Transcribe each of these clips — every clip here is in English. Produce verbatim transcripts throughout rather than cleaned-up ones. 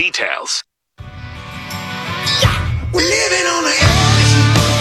details. We're living on the edge.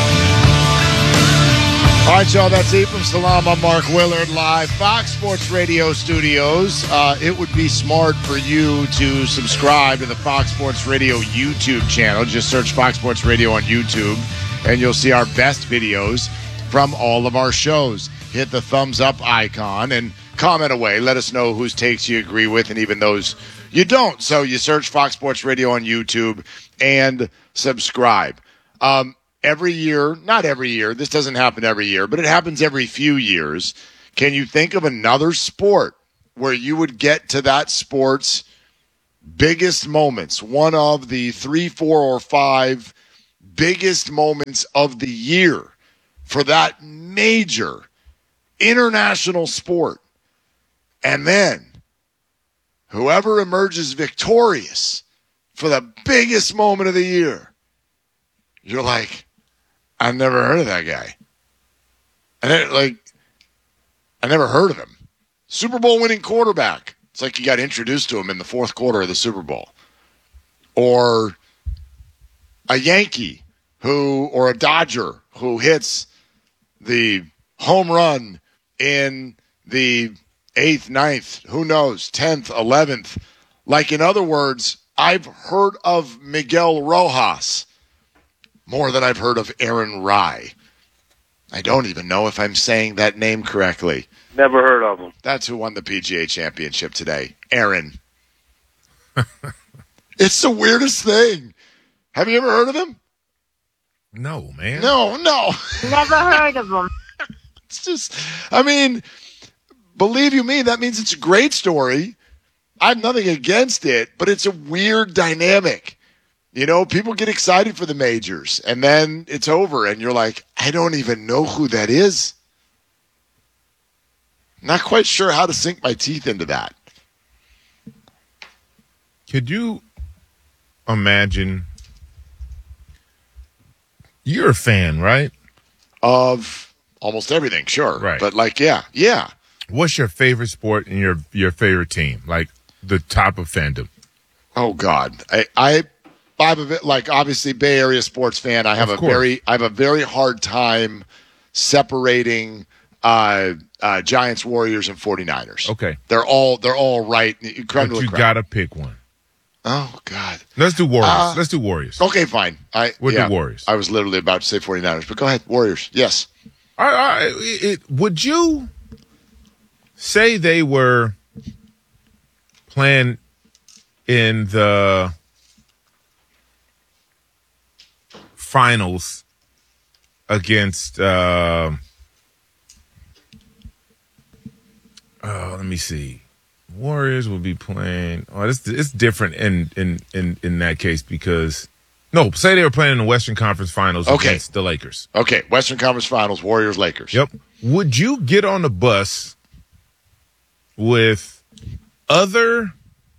All right, y'all, that's it from Salam. I'm Mark Willard, live Fox Sports Radio studios. Uh, it would be smart for you to subscribe to the Fox Sports Radio YouTube channel. Just search Fox Sports Radio on YouTube, and you'll see our best videos from all of our shows. Hit the thumbs up icon and comment away. Let us know whose takes you agree with and even those you don't. So you search Fox Sports Radio on YouTube and subscribe. Um, every year, not every year, this doesn't happen every year, but it happens every few years. Can you think of another sport where you would get to that sport's biggest moments, one of the three, four, or five biggest moments of the year for that major international sport? And then whoever emerges victorious for the biggest moment of the year, you're like, I've never heard of that guy. And it, like, I never heard of him. Super Bowl winning quarterback. It's like you got introduced to him in the fourth quarter of the Super Bowl. Or a Yankee who, or a Dodger who hits the home run in the eighth, ninth, who knows, tenth, eleventh. Like, in other words, I've heard of Miguel Rojas more than I've heard of Aaron Rye. I don't even know if I'm saying that name correctly. Never heard of him. That's who won the P G A Championship today. Aaron. It's the weirdest thing. Have you ever heard of him? No, man. No, no. Never heard of him. It's just, I mean, believe you me, that means it's a great story. I have nothing against it, but it's a weird dynamic. You know, people get excited for the majors, and then it's over, and you're like, I don't even know who that is. Not quite sure how to sink my teeth into that. Could you imagine? You're a fan, right? Of almost everything, sure. Right. But, like, yeah, yeah. What's your favorite sport and your your favorite team? Like, the top of fandom. Oh, God. I... I I'm a bit, like, obviously Bay Area sports fan. I have Of a course. very I have a very hard time separating uh, uh, Giants, Warriors, and 49ers. Okay. They're all they're all right. Creme But de you la creme. gotta pick one. Oh, God. Let's do Warriors. Uh, Let's do Warriors. Okay, fine. I We'll yeah, do Warriors. I was literally about to say 49ers, but go ahead. Warriors. Yes. I, I, it, would you say they were playing in the finals against uh, oh, let me see. Warriors will be playing. Oh, it's it's different in, in in in that case because no, say they were playing in the Western Conference Finals Okay. against the Lakers. Okay. Western Conference Finals, Warriors, Lakers. Yep. Would you get on the bus with other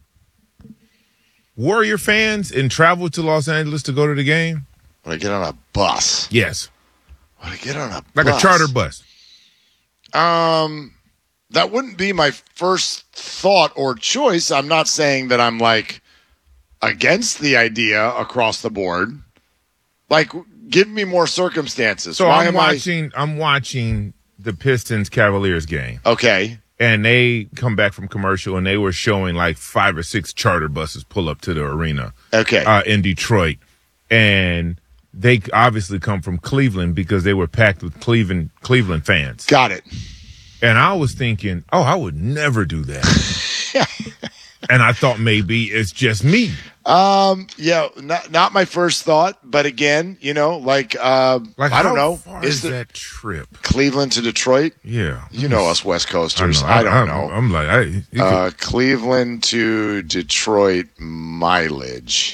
Warrior fans and travel to Los Angeles to go to the game? When I get on a bus. Yes. When I get on a Like bus. a charter bus. Um, that wouldn't be my first thought or choice. I'm not saying that I'm, like, against the idea across the board. Like, give me more circumstances. So Why I'm am watching I'm watching the Pistons Cavaliers game. I okay? And they come back from commercial and they were showing like five or six charter buses pull up to the arena Okay. uh, in Detroit. And they obviously come from Cleveland because they were packed with Cleveland Cleveland fans. Got it. And I was thinking, oh, I would never do that. And I thought maybe it's just me. Um, yeah, not not my first thought, but again, you know, like, uh, Like I don't how know, far is is the that trip? Cleveland to Detroit? Yeah, You know us West I, Coasters. know. I, don't I'm, know. I'm like, I, you could- Uh, Cleveland to Detroit mileage.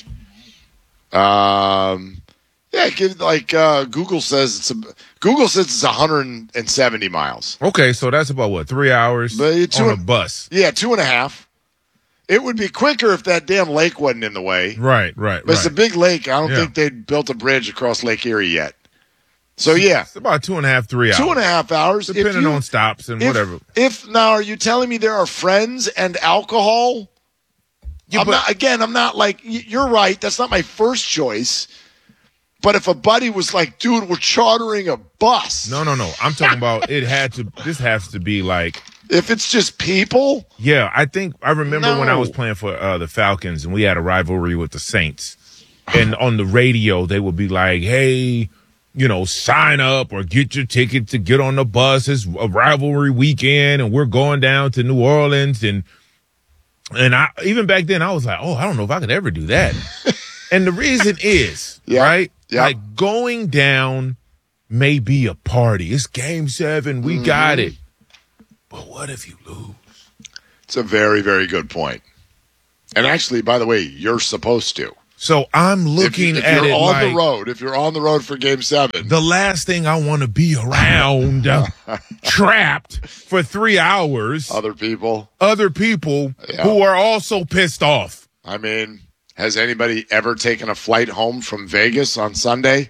Um, yeah, give like uh, Google says it's a Google says it's one hundred seventy miles. okay, so that's about what three hours But it's on two- a bus. Yeah, two and a half. It would be quicker if that damn lake wasn't in the way. Right, right, But it's a right. big lake. I don't Yeah. think they'd built a bridge across Lake Erie yet. So yeah, It's about two and a half, three hours. two and a half hours. If depending you- on stops and if, whatever. If now, are you telling me there are friends and alcohol? Yeah, I'm but- not, again, I'm not like, y- you're right. That's not my first choice. But if a buddy was like, dude, we're chartering a bus. No, no, no. I'm talking about it had to, this has to be like, If it's just people, yeah, I think, I remember No. when I was playing for uh, the Falcons and we had a rivalry with the Saints. And on the radio, they would be like, hey, you know, sign up or get your ticket to get on the bus. It's a rivalry weekend and we're going down to New Orleans. And, and I, even back then I was like, oh, I don't know if I could ever do that. And the reason is, Yeah. right? Yeah. Like going down may be a party. It's game seven. We got Mm-hmm. it. But what if you lose? it's a very, very good point. And actually, by the way, you're supposed to. So I'm If, looking you, if at you're it on like the road, if you're on the road for game seven, the last thing I want to be around uh, trapped for three hours. other people, Other people Yeah. who are also pissed off. I mean, has anybody ever taken a flight home from Vegas on Sunday?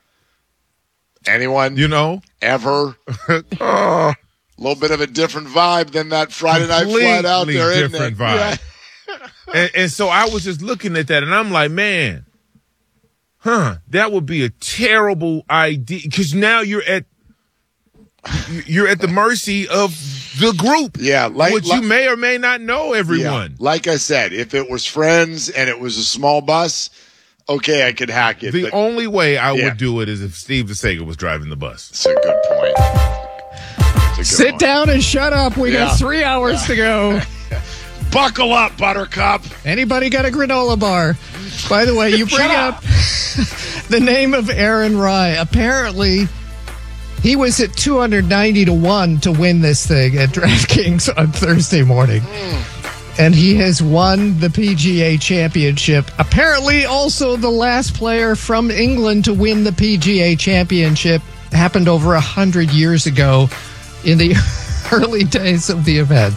Anyone? You know? Ever? A little bit of a different vibe than that Friday night flight out Completely there, isn't different it? vibe. And, and so I was just looking at that and I'm like, man, huh, that would be a terrible idea. Because now you're at you're at the mercy of the group. Yeah, like- which like- you may or may not know Yeah. everyone. Like I said, if it was friends and it was a small bus, okay, I could hack it. The but only way I Yeah. would do it is if Steve DeSager was driving the bus. it's a good point. It's a good Sit one. down and shut up. We Yeah. got three hours to go. Buckle up, Buttercup. Anybody got a granola bar? By the way, you bring Shut up the name of Aaron Rye. Apparently, he was at two hundred ninety to one to win this thing at DraftKings on Thursday morning. And he has won the P G A Championship. Apparently, also the last player from England to win the P G A Championship. Happened over a hundred years ago in the early days of the event.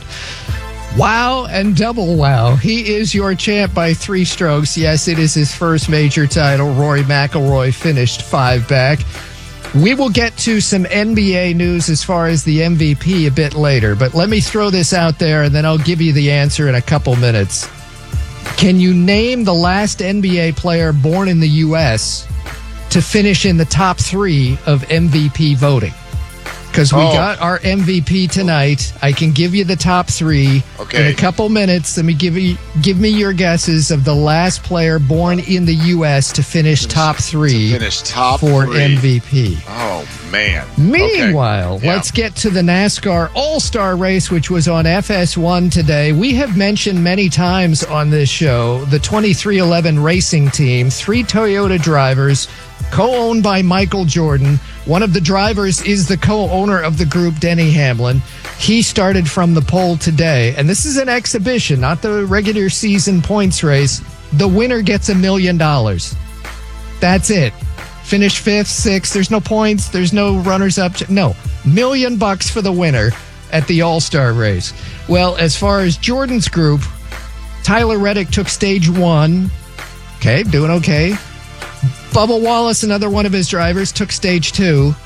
Wow and double wow. He is your champ by three strokes. Yes, it is his first major title. Rory McIlroy finished five back. We will get to some N B A news as far as the M V P a bit later, but let me throw this out there and then I'll give you the answer in a couple minutes. Can you name the last N B A player born in the U S to finish in the top three of M V P voting? Because we Oh. got our M V P tonight. I can give you the top three Okay. in a couple minutes. Let me give you give me your guesses of the last player born in the U S to finish top three Finish top for three. M V P. Oh, man. Meanwhile, Okay. Yeah. let's get to the NASCAR All-Star Race, which was on F S one today. We have mentioned many times on this show the twenty-three eleven Racing Team, three Toyota drivers, co-owned by Michael Jordan. One of the drivers is the co-owner of the group, Denny Hamlin. He started from the pole today, and this is an exhibition, not the regular season points race. The winner gets a million dollars. That's it. Finish fifth, sixth. There's no points. There's no runners up. No. Million bucks for the winner at the All-Star race. Well, as far as Jordan's group, Tyler Reddick took stage one. Okay, doing okay. Bubba Wallace, another one of his drivers, took stage two.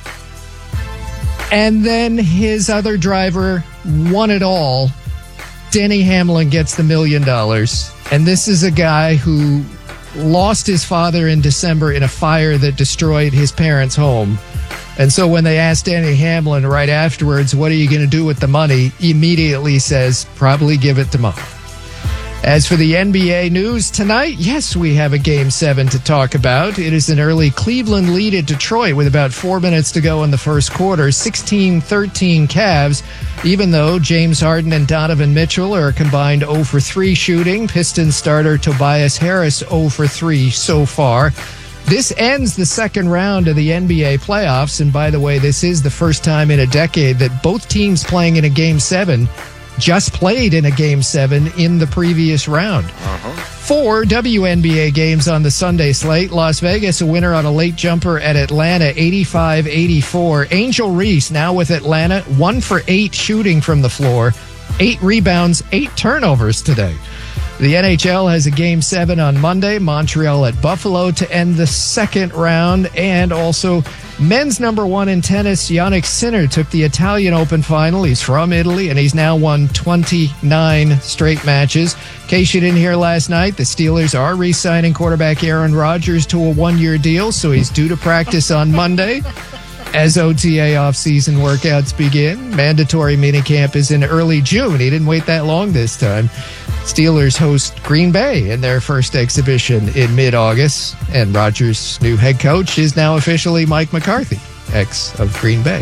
And then his other driver won it all. Denny Hamlin gets the million dollars. And this is a guy who lost his father in December in a fire that destroyed his parents' home. And so when they asked Denny Hamlin right afterwards, what are you going to do with the money? He immediately says, probably give it to mom. As for the N B A news tonight, yes, we have a game seven to talk about. It is an early Cleveland lead at Detroit with about four minutes to go in the first quarter. sixteen thirteen Cavs, even though James Harden and Donovan Mitchell are combined zero for three shooting. Pistons starter Tobias Harris zero for three so far. This ends the second round of the N B A playoffs. And by the way, this is the first time in a decade that both teams playing in a game seven just played in a game seven in the previous round. Uh-huh. Four W N B A games on the Sunday slate. Las Vegas, a winner on a late jumper at Atlanta, eighty-five eighty-four. Angel Reese now with Atlanta, one for eight shooting from the floor, eight rebounds, eight turnovers today. The N H L has a game seven on Monday. Montreal at Buffalo to end the second round. And also Men's number one in tennis, Jannik Sinner, took the Italian Open final. He's from Italy, and he's now won twenty-nine straight matches. In case you didn't hear last night, the Steelers are re-signing quarterback Aaron Rodgers to a one-year deal, so he's due to practice on Monday as O T A off-season workouts begin. Mandatory minicamp is in early June. He didn't wait that long this time. Steelers host Green Bay in their first exhibition in mid-August, and Rodgers' new head coach is now officially Mike McCarthy, ex of Green Bay.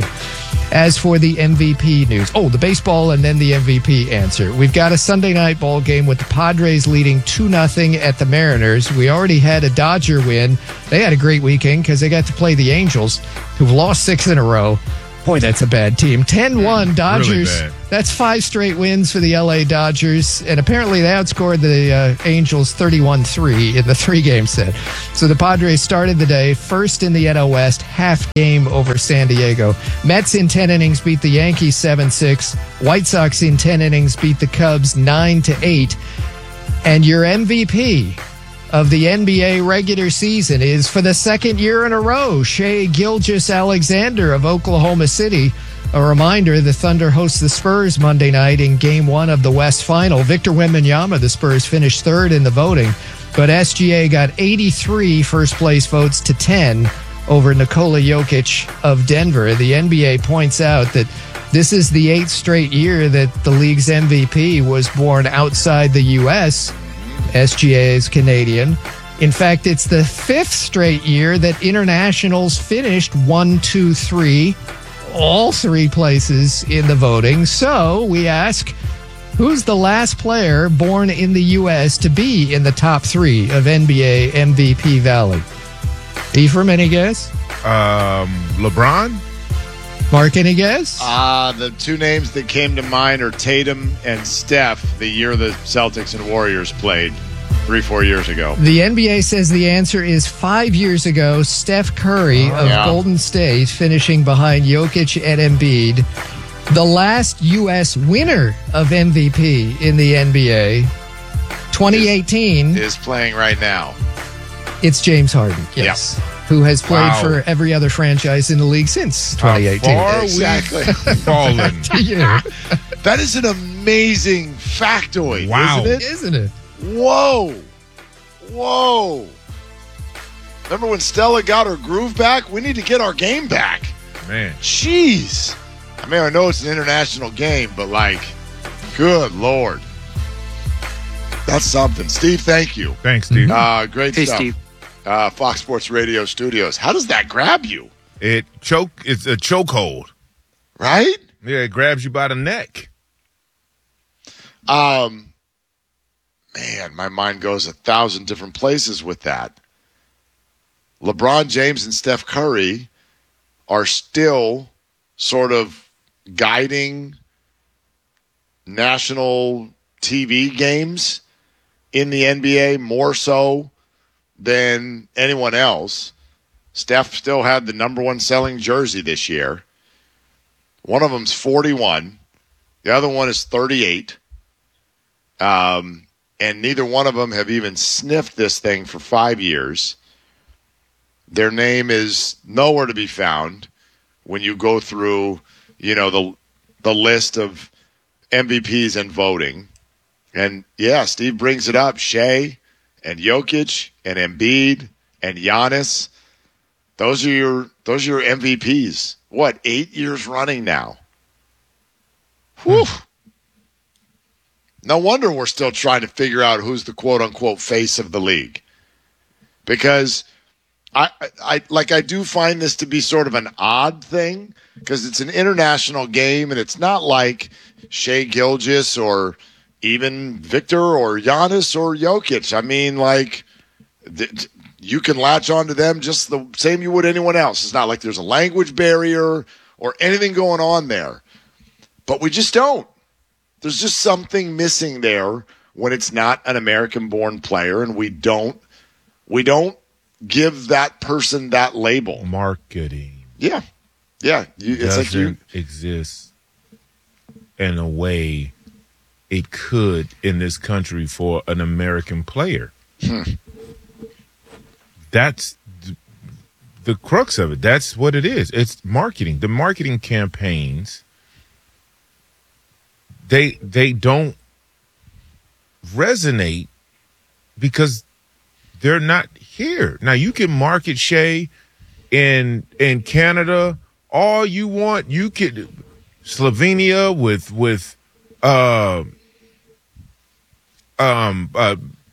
As for the M V P news, oh, the baseball and then the M V P answer. We've got a Sunday night ball game with the Padres leading two nothing at the Mariners. We already had a Dodger win. They had a great weekend because they got to play the Angels, who've lost six in a row. Boy, that's a bad team. ten one Dodgers. Really bad. That's five straight wins for the L A Dodgers. And apparently they outscored the uh, Angels thirty-one three in the three-game set. So the Padres started the day first in the N L West, half game over San Diego. Mets in ten innings beat the Yankees seven six. White Sox in ten innings beat the Cubs nine to eight. And your M V P of the N B A regular season is, for the second year in a row, Shai Gilgeous-Alexander of Oklahoma City. A reminder, the Thunder host the Spurs Monday night in Game one of the West Final. Victor Wembanyama, the Spurs, finished third in the voting, but S G A got eighty-three first-place votes to ten over Nikola Jokic of Denver. The N B A points out that this is the eighth straight year that the league's M V P was born outside the U S S G A is Canadian. In fact, it's the fifth straight year that internationals finished one, two, three, all three places in the voting. So we ask, who's the last player born in the U S to be in the top three of N B A M V P Valley? Ephraim, any guess? Um, LeBron? Mark, any guess? Uh, the two names that came to mind are Tatum and Steph, the year the Celtics and Warriors played three, four years ago. The N B A says the answer is five years ago. Steph Curry Oh, of yeah. Golden State finishing behind Jokic and Embiid. The last U S winner of M V P in the N B A, twenty eighteen, Is playing right now. it's James Harden, yes, who has played Wow. for every other franchise in the league since twenty eighteen. How far Exactly. we've fallen. Yeah, That is an amazing factoid, Wow. isn't it? isn't it? Whoa. Whoa. Remember when Stella got her groove back? We need to get our game back. Man. Jeez. I mean, I know it's an international game, but like, good Lord. That's something. Steve, thank you. Thanks, Steve. Uh, great Hey, stuff. Steve. Uh, Fox Sports Radio Studios. How does that grab you? It choke. It's a chokehold. Right? Yeah, it grabs you by the neck. Um, man, my mind goes a thousand different places with that. LeBron James and Steph Curry are still sort of guiding national T V games in the N B A more so than anyone else. Steph still had the number one selling jersey this year. One of them's forty-one. The other one is thirty-eight. Um, and neither one of them have even sniffed this thing for five years. Their name is nowhere to be found when you go through, you know, the the list of M V Ps and voting. And yeah, Steve brings it up. Shai and Jokic and Embiid and Giannis. Those are your those are your M V Ps. What, eight years running now? Whew. No wonder we're still trying to figure out who's the quote-unquote face of the league. Because I, I like I do find this to be sort of an odd thing because it's an international game and it's not like Shai Gilgeous or even Victor or Giannis or Jokic. I mean, like, th- you can latch on to them just the same you would anyone else. It's not like there's a language barrier or anything going on there. But we just don't. There's just something missing there when it's not an American-born player, and we don't we don't give that person that label. Marketing Yeah, yeah. You, it's doesn't like you. exist in a way it could in this country for an American player. Hmm. That's the crux of it. That's what it is. It's marketing. The marketing campaigns, they they don't resonate because they're not here. Now you can market Shea in in Canada all you want. You could Slovenia with with uh, um uh,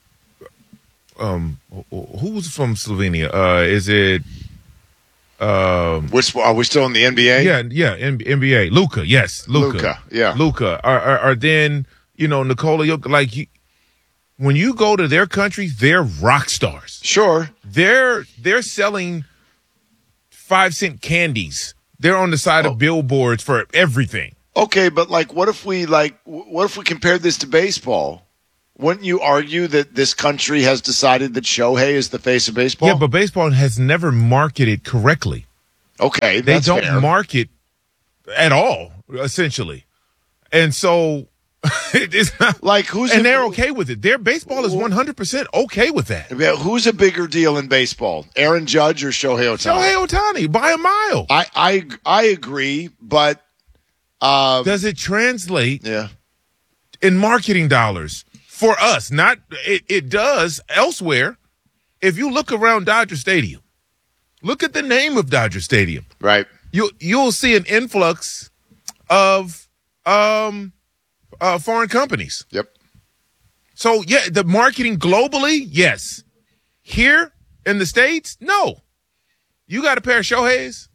um who was from Slovenia? Uh, is it um Which are we still in the N B A? yeah yeah N- NBA Luka, yes, Luka, Luka, yeah. Luka are, are, are then you know Nikola Jokic, like you, when you go to their country, they're rock stars. Sure. They're they're selling five cent candies. They're on the side Oh. of billboards for everything. Okay, but like, what if we like, what if we compared this to baseball? Wouldn't you argue that this country has decided that Shohei is the face of baseball? Yeah, but baseball has never marketed correctly. okay, They that's don't fair. market at all, essentially, and so it's not Like, who's and a- they're okay with it. Their baseball is one hundred percent okay with that. Yeah, who's a bigger deal in baseball, Aaron Judge or Shohei Ohtani? Shohei Ohtani by a mile. I I I agree, but uh, Does it translate yeah, in marketing dollars for us? Not it, it does elsewhere. If you look around Dodger Stadium, look at the name of Dodger Stadium. right. You you'll see an influx of um uh, foreign companies. Yep. So yeah, the marketing globally, yes. Here in the States, no. You got a pair of Shohei's?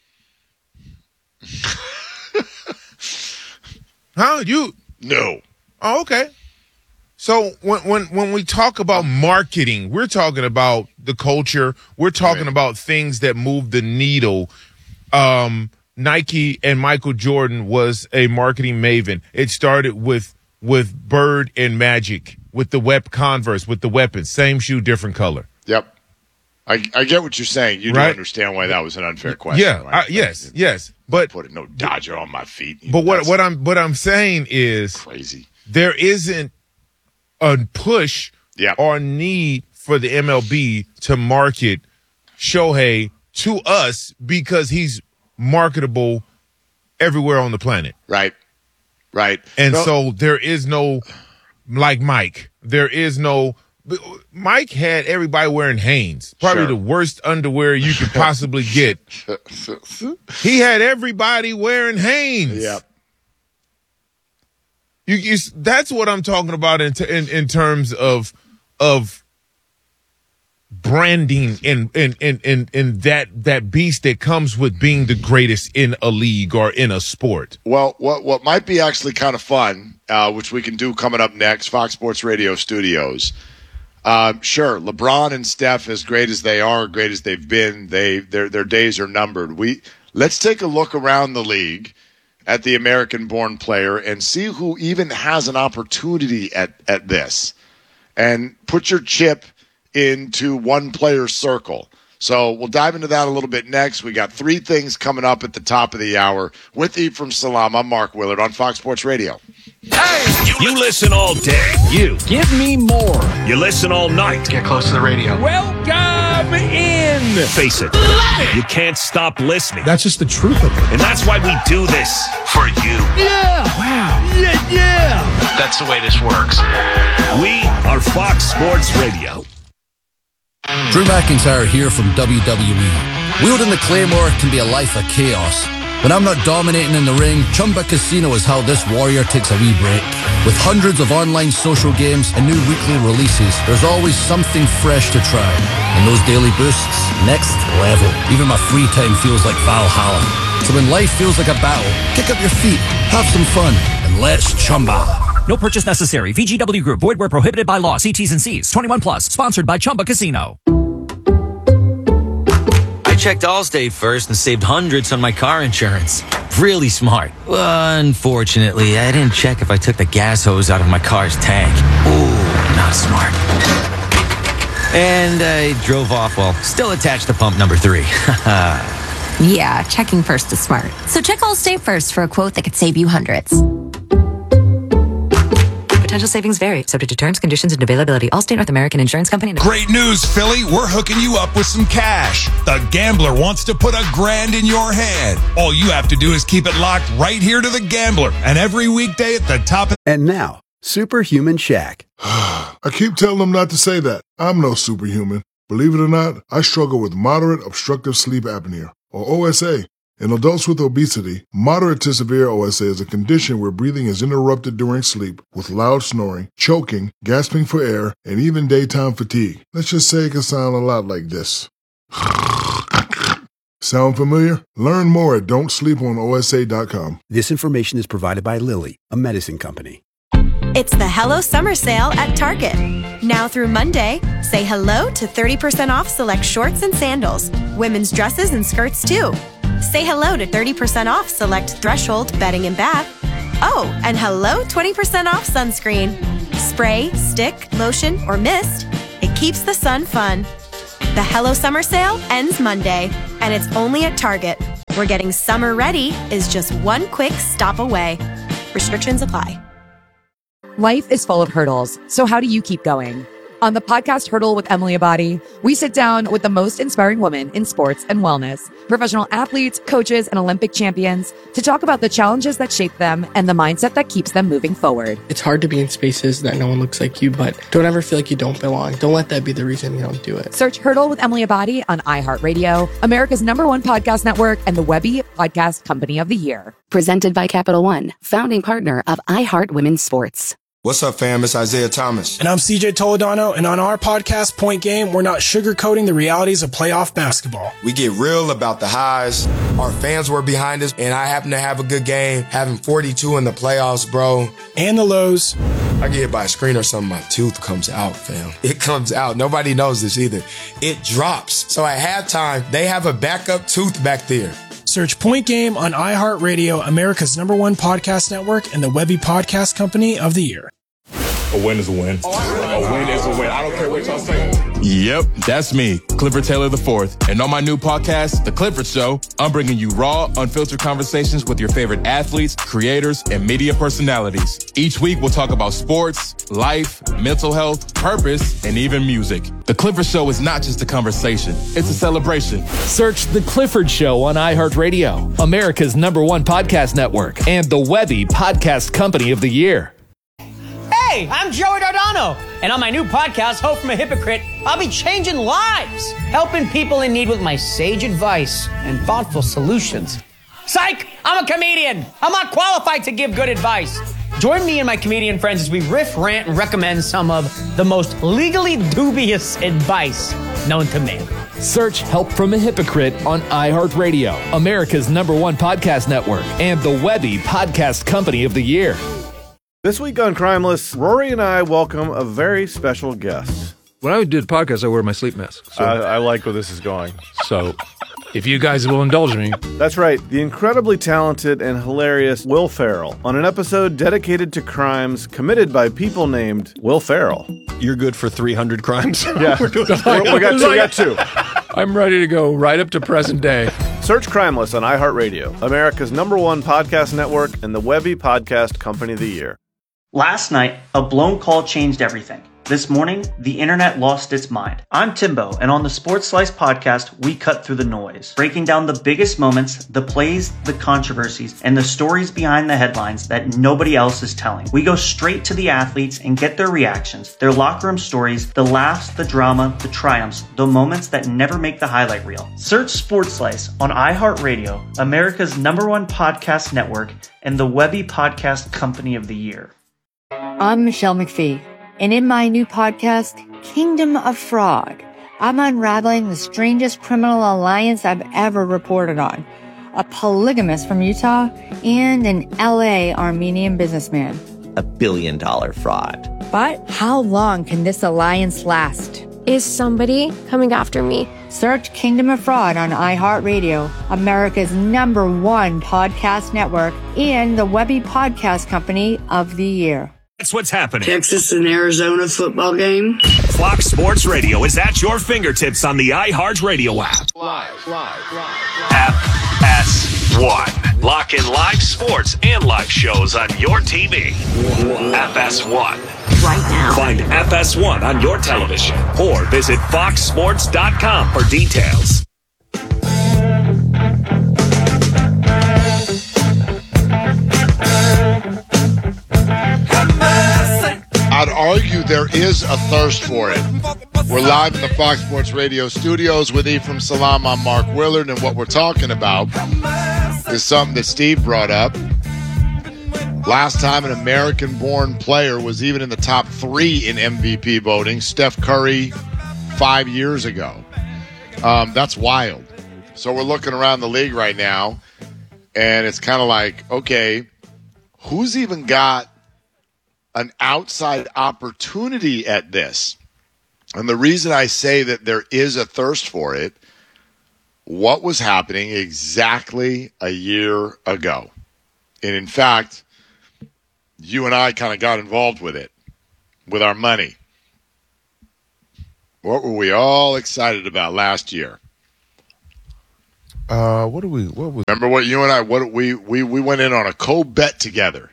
Huh? You No. Oh, okay. So when when when we talk about marketing, we're talking about the culture. We're talking Right. about things that move the needle. Um, Nike and Michael Jordan was a marketing maven. It started with with Bird and Magic, with the wep Converse, with the weapons, same shoe, different color. Yep. I I get what you're saying. You do Right. understand why that was an unfair question. Yeah, right? uh, yes, yes. But Put no Dodger on my feet. but what That's what I'm what I'm saying is crazy. there isn't a push Yeah. or need for the M L B to market Shohei to us because he's marketable everywhere on the planet. Right. Right. And No, so there is no, like Mike, there is no, Mike had everybody wearing Hanes, probably Sure. the worst underwear you could possibly get. He had everybody wearing Hanes. yeah. You, you, that's what I'm talking about in, t- in in terms of of branding and in in, in in that that beast that comes with being the greatest in a league or in a sport. Well, what what might be actually kind of fun, uh, which we can do coming up next, Fox Sports Radio Studios. Uh, sure, LeBron and Steph, as great as they are, great as they've been, they their their days are numbered. We let's take a look around the league at the American-born player and see who even has an opportunity at at this, and put your chip into one player circle. So we'll dive into that a little bit next. We got three things coming up at the top of the hour with Ephraim Salam. I'm Mark Willard on Fox Sports Radio. Hey! You listen all day. You. Give me more. You listen all night. Get close to the radio. Welcome in. Face it. You can't stop listening. That's just the truth of it. And that's why we do this. For you. Yeah. Wow. Yeah, yeah. That's the way this works. We are Fox Sports Radio. Drew McIntyre here from W W E. Wielding the Claymore can be a life of chaos. When I'm not dominating in the ring, Chumba Casino is how this warrior takes a wee break. With hundreds of online social games and new weekly releases, there's always something fresh to try. And those daily boosts, next level. Even my free time feels like Valhalla. So when life feels like a battle, kick up your feet, have some fun, and let's Chumba. No purchase necessary. V G W Group. Void where prohibited by law. See T's and C's. twenty-one plus. Sponsored by Chumba Casino. I checked Allstate first and saved hundreds on my car insurance. Really smart. Unfortunately, I didn't check if I took the gas hose out of my car's tank. Ooh, not smart. And I drove off while still attached to pump number three. Yeah, checking first is smart. So check Allstate first for a quote that could save you hundreds. Potential savings vary, subject to terms, conditions, and availability. Allstate North American Insurance Company. Great news, Philly. We're hooking you up with some cash. The Gambler wants to put a grand in your hand. All you have to do is keep it locked right here to the Gambler. And every weekday at the top of... And now, Superhuman Shaq. I keep telling them not to say that. I'm no superhuman. Believe it or not, I struggle with moderate obstructive sleep apnea, or O S A. In adults with obesity, moderate to severe O S A is a condition where breathing is interrupted during sleep with loud snoring, choking, gasping for air, and even daytime fatigue. Let's just say it can sound a lot like this. Sound familiar? Learn more at don't sleep on O S A dot com. This information is provided by Lilly, a medicine company. It's the Hello Summer Sale at Target. Now through Monday, say hello to thirty percent off select shorts and sandals, women's dresses and skirts too. Say hello to thirty percent off select Threshold bedding and bath. Oh, and hello twenty percent off sunscreen. Spray, stick, lotion, or mist. It keeps the sun fun. The Hello Summer Sale ends Monday, and it's only at Target, where getting summer ready is just one quick stop away. Restrictions apply. Life is full of hurdles, so how do you keep going? On the podcast Hurdle with Emily Abadi, we sit down with the most inspiring women in sports and wellness, professional athletes, coaches, and Olympic champions to talk about the challenges that shape them and the mindset that keeps them moving forward. It's hard to be in spaces that no one looks like you, but don't ever feel like you don't belong. Don't let that be the reason you don't do it. Search Hurdle with Emily Abadi on iHeartRadio, America's number one podcast network, and the Webby Podcast Company of the Year. Presented by Capital One, founding partner of iHeart Women's Sports. What's up, fam? It's Isaiah Thomas. And I'm C J Toledano, and on our podcast, Point Game, we're not sugarcoating the realities of playoff basketball. We get real about the highs. Our fans were behind us, and I happen to have a good game, having forty-two in the playoffs, bro. And the lows. I get hit by a screen or something, my tooth comes out, fam. It comes out. Nobody knows this either. It drops. So at halftime, they have a backup tooth back there. Search Point Game on iHeartRadio, America's number one podcast network, and the Webby Podcast Company of the Year. A win is a win. A win is a win. I don't care what y'all say. Yep, that's me, Clifford Taylor the fourth. And on my new podcast, The Clifford Show, I'm bringing you raw, unfiltered conversations with your favorite athletes, creators, and media personalities. Each week, we'll talk about sports, life, mental health, purpose, and even music. The Clifford Show is not just a conversation, it's a celebration. Search The Clifford Show on iHeartRadio, America's number one podcast network, and the Webby Podcast Company of the Year. Hey, I'm Joey Dardano, and on my new podcast, Hope from a Hypocrite, I'll be changing lives, helping people in need with my sage advice and thoughtful solutions. Psych! I'm a comedian. I'm not qualified to give good advice. Join me and my comedian friends as we riff, rant, and recommend some of the most legally dubious advice known to man. Search Help from a Hypocrite on iHeartRadio, America's number one podcast network, and the Webby Podcast Company of the Year. This week on Crimeless, Rory and I welcome a very special guest. When I do the podcast, I wear my sleep mask. So. I, I like where this is going. So, if you guys will indulge me. That's right, the incredibly talented and hilarious Will Ferrell on an episode dedicated to crimes committed by people named Will Ferrell. You're good for three hundred crimes? Yeah, we got two, we got two. I'm ready to go right up to present day. Search Crimeless on iHeartRadio, America's number one podcast network, and the Webby Podcast Company of the Year. Last night, a blown call changed everything. This morning, the internet lost its mind. I'm Timbo, and on the Sports Slice podcast, we cut through the noise, breaking down the biggest moments, the plays, the controversies, and the stories behind the headlines that nobody else is telling. We go straight to the athletes and get their reactions, their locker room stories, the laughs, the drama, the triumphs, the moments that never make the highlight reel. Search Sports Slice on iHeartRadio, America's number one podcast network, and the Webby Podcast Company of the Year. I'm Michelle McPhee, and in my new podcast, Kingdom of Fraud, I'm unraveling the strangest criminal alliance I've ever reported on. A polygamist from Utah and an L A Armenian businessman. A billion dollar fraud. But how long can this alliance last? Is somebody coming after me? Search Kingdom of Fraud on iHeartRadio, America's number one podcast network, and the Webby Podcast Company of the Year. That's what's happening. Texas and Arizona football game. Fox Sports Radio is at your fingertips on the iHeartRadio app. Live, live, live, live. App S One. Lock in live sports and live shows on your T V. F S one. Right now. Find F S one on your television or visit fox sports dot com for details. I'd argue there is a thirst for it. We're live in the Fox Sports Radio studios with Ephraim Salam. I'm Mark Willard, and what we're talking about is something that Steve brought up. Last time an American-born player was even in the top three in M V P voting, Steph Curry, five years ago. Um, that's wild. So we're looking around the league right now, and it's kind of like, okay, who's even got an outside opportunity at this? And the reason I say that there is a thirst for it, what was happening exactly a year ago? And in fact, you and I kind of got involved with it, with our money. What were we all excited about last year? Uh, what do we? What was? Remember what you and I? What we we we went in on a co-bet together.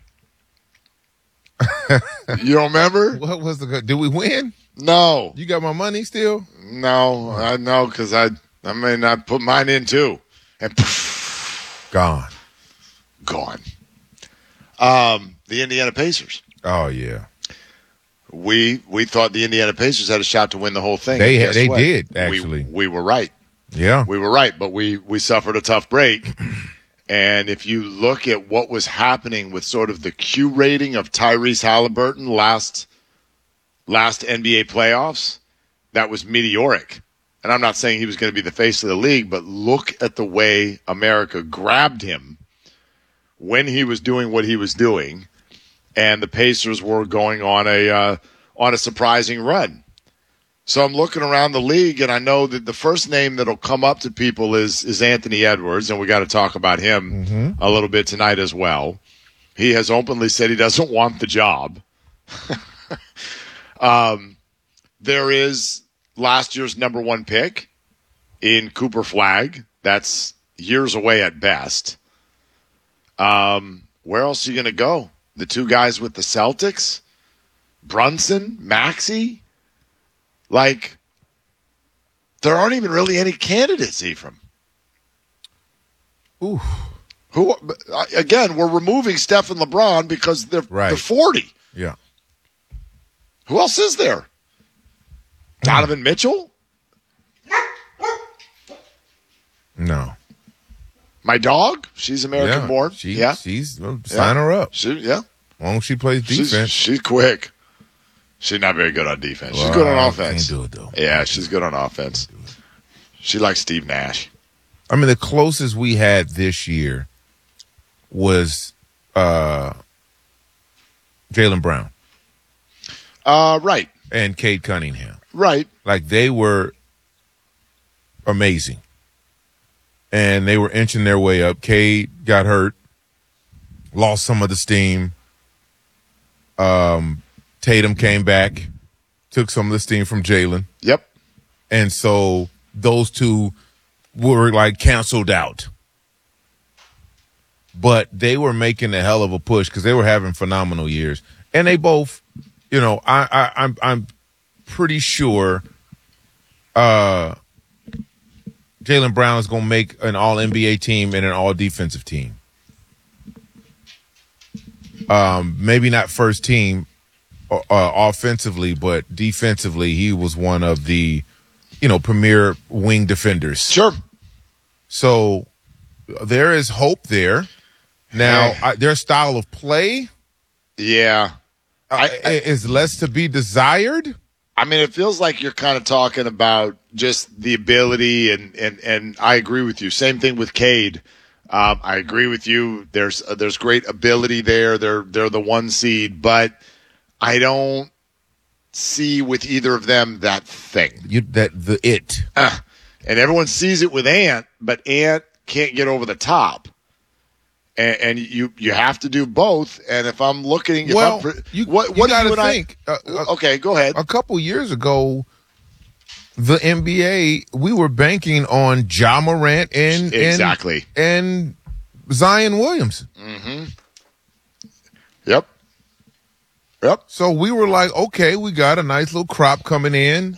You don't remember? What was the? Did we win? No. You got my money still? No, I know because I I mean I put mine in too, and poof, gone, gone. Um, the Indiana Pacers. Oh yeah. We we thought the Indiana Pacers had a shot to win the whole thing. They they what? did actually. We, we were right. Yeah, we were right, but we we suffered a tough break. And if you look at what was happening with sort of the Q rating of Tyrese Halliburton last last N B A playoffs, that was meteoric. And I'm not saying he was going to be the face of the league, but look at the way America grabbed him when he was doing what he was doing, and the Pacers were going on a uh, on a surprising run. So I'm looking around the league, and I know that the first name that'll come up to people is is Anthony Edwards, and we got to talk about him mm-hmm. a little bit tonight as well. He has openly said he doesn't want the job. um, there is last year's number one pick in Cooper Flagg. That's years away at best. Um, where else are you going to go? The two guys with the Celtics? Brunson? Maxey? Like, there aren't even really any candidates, Ephraim. Ooh. Who, again, we're removing Steph and LeBron because they're, right. they're forty. Yeah. Who else is there? Donovan Mitchell? No. My dog? She's American yeah, born. She, yeah. She's, well, sign yeah. her up. She, yeah. As long as she plays defense. She's, she's quick. She's not very good on defense. Well, she's good on offense. Can't do it, though. Yeah, she's good on offense. She likes Steve Nash. I mean, the closest we had this year was uh, Jaylen Brown. Uh, right. And Cade Cunningham. Right. Like, they were amazing. And they were inching their way up. Cade got hurt, lost some of the steam. Um, Tatum came back, took some of the steam from Jaylen. Yep. And so those two were, like, canceled out. But they were making a hell of a push because they were having phenomenal years. And they both, you know, I, I, I'm I'm pretty sure uh, Jaylen Brown is going to make an all-N B A team and an all-defensive team. Um, maybe not first team uh, offensively, but defensively, he was one of the, you know, premier wing defenders. Sure. So there is hope there. Now, hey. I, their style of play, yeah, I, I, is less to be desired. I mean, it feels like you're kind of talking about just the ability, and and and I agree with you. Same thing with Cade. Um, I agree with you. There's uh, there's great ability there. They're they're the one seed, but I don't see with either of them that thing. You that the it, uh, and everyone sees it with Ant, but Ant can't get over the top. And, and you you have to do both. And if I'm looking, if well, I'm pre- you, what you what got do you to and think? I, uh, okay, go ahead. A couple years ago, the N B A, we were banking on Ja Morant and exactly and, and Zion Williamson. Mm-hmm. Yep. Yep. So we were like, okay, we got a nice little crop coming in.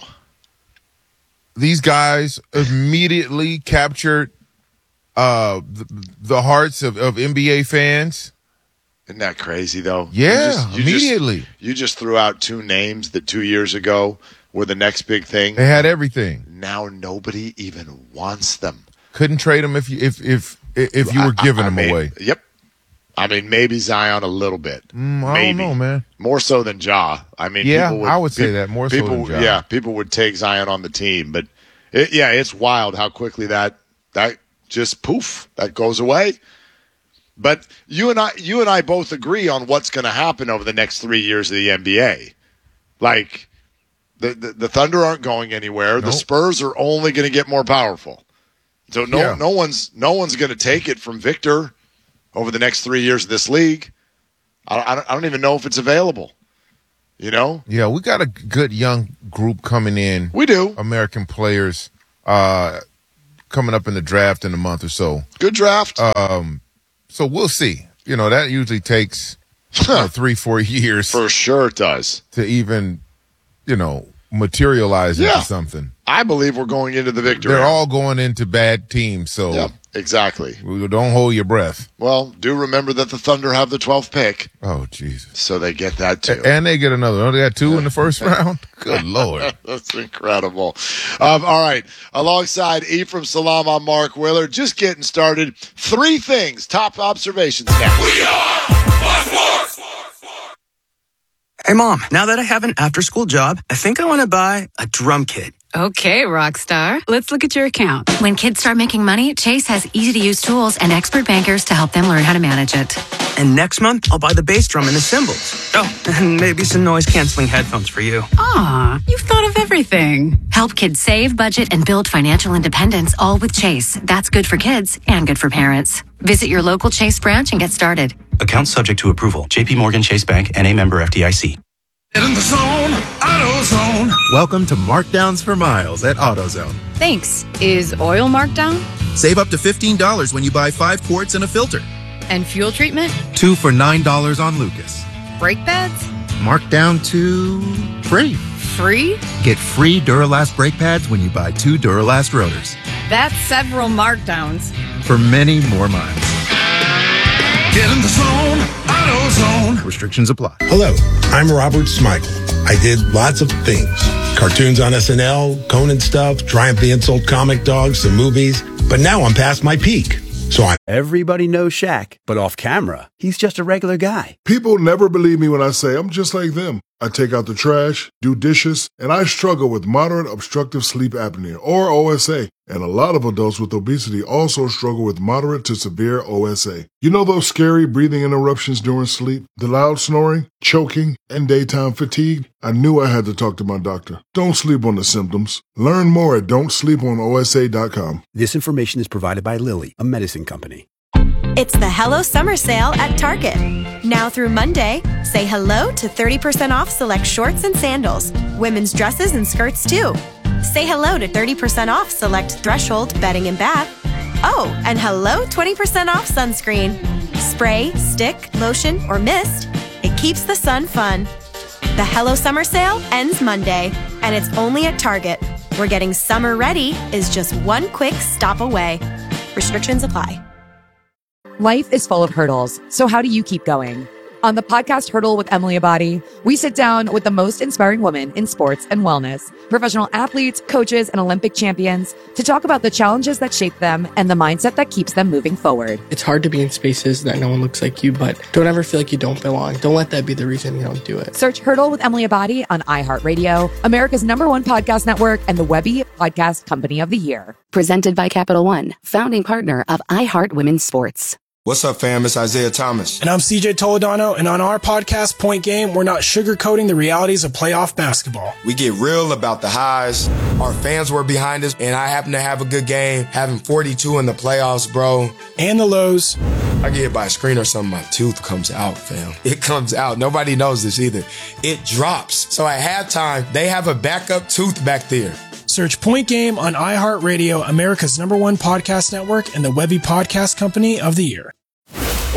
These guys immediately captured uh, the, the hearts of, of N B A fans. Isn't that crazy, though? Yeah, you just, you immediately. Just, you just threw out two names that two years ago were the next big thing. They had everything. Now nobody even wants them. Couldn't trade them if you if if if you were giving I, I them mean, away. Yep. I mean, maybe Zion a little bit. Mm, I maybe. don't know, man. More so than Ja. I mean, yeah, people would, I would say people, that more people, so than Ja. Yeah, people would take Zion on the team, but it, yeah, it's wild how quickly that that just poof that goes away. But you and I, you and I both agree on what's going to happen over the next three years of the N B A. Like the the, the Thunder aren't going anywhere. Nope. The Spurs are only going to get more powerful. So no, yeah. no one's no one's going to take it from Victor over the next three years of this league. I, I, don't, I don't even know if it's available. You know? Yeah, we got a good young group coming in. We do. American players uh, coming up in the draft in a month or so. Good draft. Um, so we'll see. You know, that usually takes you know, three, four years. For sure it does. To even, you know, materialize yeah. into something. I believe we're going into the victory. They're all going into bad teams, so yeah, exactly. Don't hold your breath. Well, do remember that the Thunder have the twelfth pick. Oh, Jesus. So they get that, too. And they get another. Oh, they got two in the first round? Good Lord. That's incredible. Um, all right. Alongside Ephraim Salam, I'm Mark Willard. Just getting started. Three things. Top observations now. We are Fox Sports. Hey, Mom, now that I have an after-school job, I think I want to buy a drum kit. Okay, Rockstar. Let's look at your account. When kids start making money, Chase has easy-to-use tools and expert bankers to help them learn how to manage it. And next month, I'll buy the bass drum and the cymbals. Oh, and maybe some noise-canceling headphones for you. Aw, you've thought of everything. Help kids save, budget, and build financial independence, all with Chase. That's good for kids and good for parents. Visit your local Chase branch and get started. Account subject to approval. J P Morgan Chase Bank, N A member F D I C. Get in the zone, AutoZone. Welcome to Markdowns for Miles at AutoZone. Thanks. Is oil marked down? Save up to fifteen dollars when you buy five quarts and a filter. And fuel treatment? Two for nine dollars on Lucas. Brake pads? Marked down to free. Free? Get free Duralast brake pads when you buy two Duralast rotors. That's several markdowns. For many more miles. Get in the zone, AutoZone. Restrictions apply. Hello, I'm Robert Smigel. I did lots of things. Cartoons on S N L, Conan stuff, Triumph the Insult comic dogs, some movies. But now I'm past my peak. So I Everybody knows Shaq, but off camera, he's just a regular guy. People never believe me when I say I'm just like them. I take out the trash, do dishes, and I struggle with moderate obstructive sleep apnea, or O S A. And a lot of adults with obesity also struggle with moderate to severe O S A. You know those scary breathing interruptions during sleep, the loud snoring, choking, and daytime fatigue? I knew I had to talk to my doctor. Don't sleep on the symptoms. Learn more at don't sleep on O S A dot com. This information is provided by Lilly, a medicine company. It's the Hello Summer Sale at Target. Now through Monday, say hello to thirty percent off select shorts and sandals, women's dresses and skirts too. Say hello to thirty percent off select Threshold bedding and bath. Oh, and hello twenty percent off sunscreen. Spray, stick, lotion, or mist, it keeps the sun fun. The Hello Summer Sale ends Monday, and it's only at Target, where getting summer ready is just one quick stop away. Restrictions apply. Life is full of hurdles, so how do you keep going? On the podcast Hurdle with Emily Abadi, we sit down with the most inspiring women in sports and wellness, professional athletes, coaches, and Olympic champions to talk about the challenges that shape them and the mindset that keeps them moving forward. It's hard to be in spaces that no one looks like you, but don't ever feel like you don't belong. Don't let that be the reason you don't do it. Search Hurdle with Emily Abadi on iHeartRadio, America's number one podcast network, and the Webby Podcast Company of the Year. Presented by Capital One, founding partner of iHeart Women's Sports. What's up, fam? It's Isaiah Thomas. And I'm C J Toledano, and on our podcast, Point Game, we're not sugarcoating the realities of playoff basketball. We get real about the highs. Our fans were behind us, and I happen to have a good game, having forty-two in the playoffs, bro. And the lows. I get hit by a screen or something, my tooth comes out, fam. It comes out. Nobody knows this either. It drops. So at halftime, they have a backup tooth back there. Search Point Game on iHeartRadio, America's number one podcast network, and the Webby Podcast Company of the Year.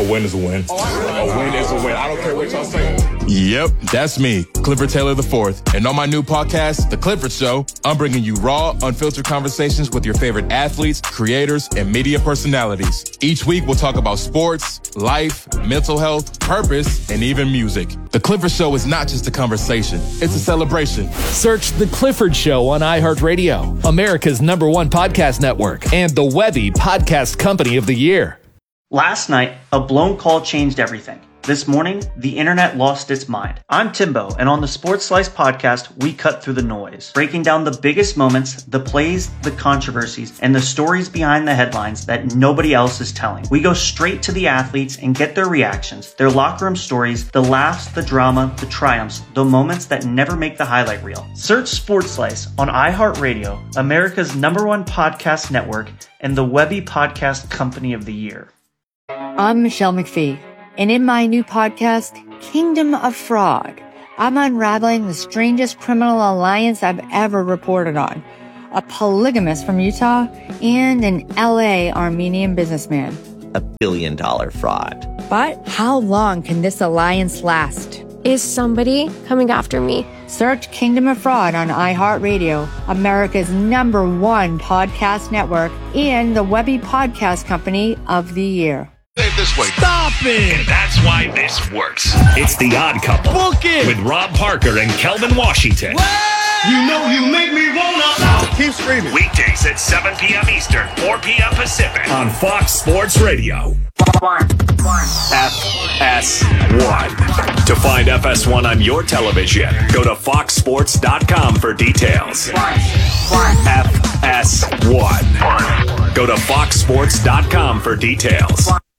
A win is a win. A win is a win. I don't care what y'all say. Yep, that's me, Clifford Taylor the fourth. And on my new podcast, The Clifford Show, I'm bringing you raw, unfiltered conversations with your favorite athletes, creators, and media personalities. Each week, we'll talk about sports, life, mental health, purpose, and even music. The Clifford Show is not just a conversation, it's a celebration. Search The Clifford Show on iHeartRadio, America's number one podcast network, and the Webby Podcast Company of the Year. Last night, a blown call changed everything. This morning, the internet lost its mind. I'm Timbo, and on the Sports Slice podcast, we cut through the noise, breaking down the biggest moments, the plays, the controversies, and the stories behind the headlines that nobody else is telling. We go straight to the athletes and get their reactions, their locker room stories, the laughs, the drama, the triumphs, the moments that never make the highlight reel. Search Sports Slice on iHeartRadio, America's number one podcast network, and the Webby Podcast Company of the Year. I'm Michelle McPhee, and in my new podcast, Kingdom of Frog, I'm unraveling the strangest criminal alliance I've ever reported on. A polygamist from Utah and an L A Armenian businessman. A billion dollar fraud. But how long can this alliance last? Is somebody coming after me? Search Kingdom of Fraud on iHeartRadio, America's number one podcast network, and the Webby Podcast Company of the Year. Say it this way. Stop it! And that's why this works. It's The Odd Couple. Book it! With Rob Parker and Kelvin Washington. What? You know you make me wanna... Keep screaming. Weekdays at seven p.m. Eastern, four p.m. Pacific. On Fox Sports Radio. One. One. F S one. To find F S one on your television, go to fox sports dot com for details. One. One. F S one. Go to fox sports dot com for details.